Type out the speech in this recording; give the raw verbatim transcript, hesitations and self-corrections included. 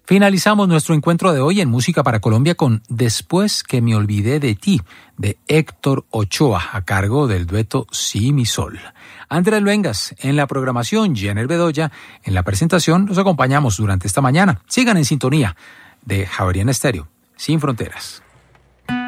Finalizamos nuestro encuentro de hoy en Música para Colombia con Después que me olvidé de ti, de Héctor Ochoa, a cargo del dueto Si Mi Sol. Andrés Luengas en la programación, Jenner Bedoya en la presentación. Los acompañamos durante esta mañana. Sigan en sintonía de Javeriana Estéreo, sin fronteras.